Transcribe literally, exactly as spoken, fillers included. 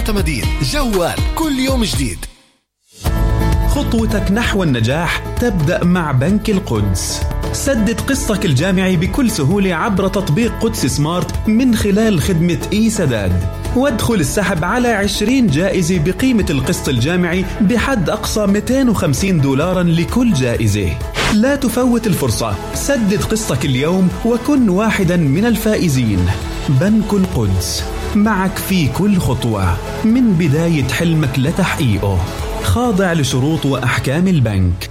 معتمدين. جوال كل يوم جديد. خطوتك نحو النجاح تبدأ مع بنك القدس. سدد قسطك الجامعي بكل سهولة عبر تطبيق قدس سمارت من خلال خدمة إي سداد، وادخل السحب على عشرين جائزة بقيمة القسط الجامعي بحد أقصى مئتين وخمسين دولارا لكل جائزة. لا تفوت الفرصة، سدد قسطك اليوم وكن واحدا من الفائزين. بنك القدس، معك في كل خطوة من بداية حلمك لتحقيقه، خاضع لشروط وأحكام البنك.